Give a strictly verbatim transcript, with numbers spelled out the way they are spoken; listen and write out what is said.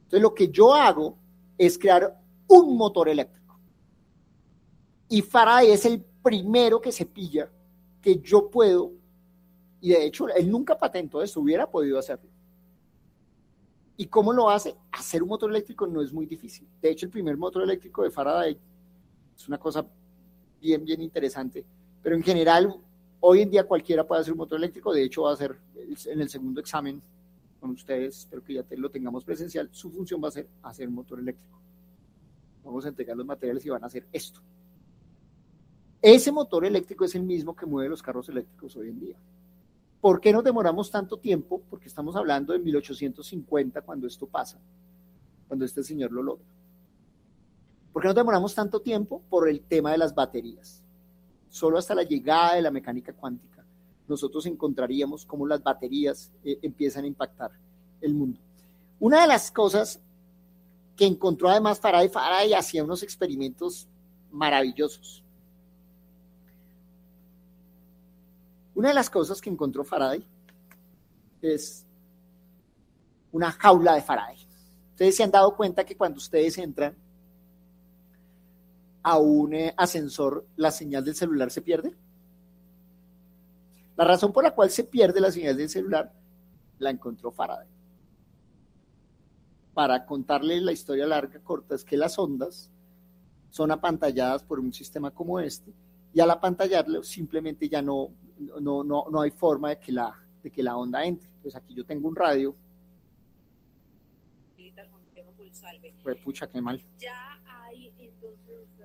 Entonces lo que yo hago es crear un motor eléctrico. Y Faraday es el primero que se pilla que yo puedo, y de hecho él nunca patentó esto, hubiera podido hacerlo. ¿Y cómo lo hace? Hacer un motor eléctrico no es muy difícil. De hecho, el primer motor eléctrico de Faraday es una cosa bien, bien interesante. Pero en general, hoy en día cualquiera puede hacer un motor eléctrico. De hecho, va a ser en el segundo examen con ustedes, espero que ya te lo tengamos presencial, su función va a ser hacer un motor eléctrico. Vamos a entregar los materiales y van a hacer esto. Ese motor eléctrico es el mismo que mueve los carros eléctricos hoy en día. ¿Por qué nos demoramos tanto tiempo? Porque estamos hablando de mil ochocientos cincuenta cuando esto pasa, cuando este señor lo logra. ¿Por qué nos demoramos tanto tiempo? Por el tema de las baterías. Solo hasta la llegada de la mecánica cuántica nosotros encontraríamos cómo las baterías eh, empiezan a impactar el mundo. Una de las cosas que encontró además Faraday, Faraday hacía unos experimentos maravillosos. Una de las cosas que encontró Faraday es una jaula de Faraday. Ustedes se han dado cuenta que cuando ustedes entran a un eh, ascensor, la señal del celular se pierde. La razón por la cual se pierde la señal del celular la encontró Faraday. Para contarles la historia larga, corta, es que las ondas son apantalladas por un sistema como este, y al apantallarlo simplemente ya no, no, no, no hay forma de que, la, de que la onda entre. Entonces aquí yo tengo un radio. Pues pucha, qué mal. Ya hay entonces